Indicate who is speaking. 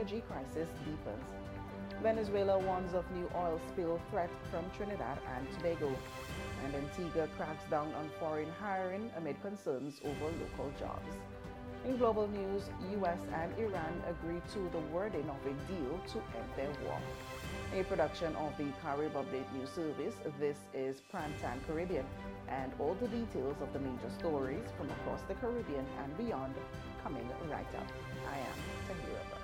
Speaker 1: energy crisis deepens. Venezuela warns of new oil spill threat from Trinidad and Tobago. And Antigua cracks down on foreign hiring amid concerns over local jobs. In global news, US and Iran agree to the wording of a deal to end their war. A production of the Carib Update News Service, this is Primetime Caribbean, and all the details of the major stories from across the Caribbean and beyond coming right up. I am Tahira Burke.